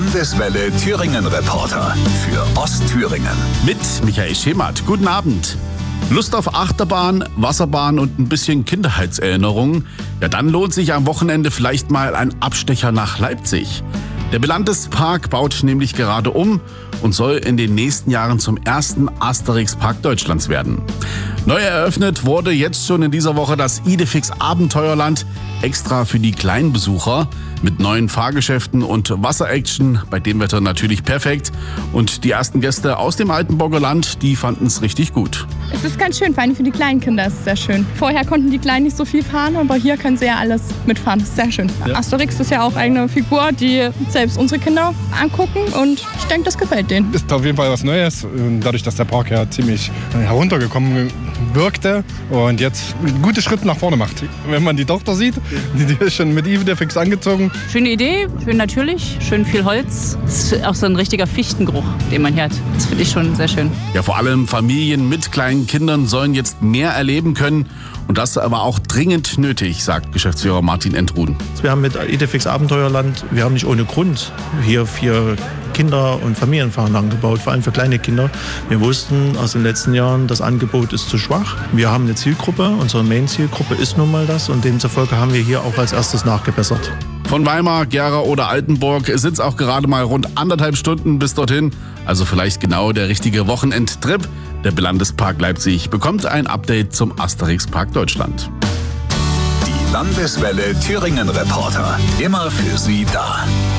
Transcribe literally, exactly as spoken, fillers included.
Landeswelle Thüringen Reporter für Ostthüringen. Mit Michael Schemert. Guten Abend. Lust auf Achterbahn, Wasserbahn und ein bisschen Kindheitserinnerungen? Ja, dann lohnt sich am Wochenende vielleicht mal ein Abstecher nach Leipzig. Der Belandespark baut nämlich gerade um und soll in den nächsten Jahren zum ersten Asterix-Park Deutschlands werden. Neu eröffnet wurde jetzt schon in dieser Woche das Idefix Abenteuerland, extra für die Kleinbesucher, mit neuen Fahrgeschäften und Wasseraction, bei dem Wetter natürlich perfekt. Und die ersten Gäste aus dem Altenburger Land, die fanden es richtig gut. Es ist ganz schön, vor allem für die kleinen Kinder ist es sehr schön. Vorher konnten die Kleinen nicht so viel fahren, aber hier können sie ja alles mitfahren. Das ist sehr schön. Ja. Asterix ist ja auch eine Figur, die selbst unsere Kinder angucken und ich denke, das gefällt denen. Ist auf jeden Fall was Neues, dadurch, dass der Park ja ziemlich heruntergekommen wirkte und jetzt einen guten Schritt nach vorne macht. Wenn man die Tochter sieht, die ist schon mit Idefix angezogen. Schöne Idee, schön natürlich, schön viel Holz. Das ist auch so ein richtiger Fichtengeruch, den man hier hat. Das finde ich schon sehr schön. Ja, vor allem Familien mit kleinen Kindern sollen jetzt mehr erleben können. Und das war auch dringend nötig, sagt Geschäftsführer Martin Entruden. Wir haben mit Idefix Abenteuerland, wir haben nicht ohne Grund hier vier Kinder- und Familienfahranlagen gebaut, vor allem für kleine Kinder. Wir wussten aus den letzten Jahren, das Angebot ist zu schwach. Wir haben eine Zielgruppe, unsere Main-Zielgruppe ist nun mal das und demzufolge haben wir hier auch als erstes nachgebessert. Von Weimar, Gera oder Altenburg sind es auch gerade mal rund anderthalb Stunden bis dorthin. Also vielleicht genau der richtige Wochenendtrip. Der Belandespark Leipzig bekommt ein Update zum Asterix-Park Deutschland. Die Landeswelle Thüringen Reporter, immer für Sie da.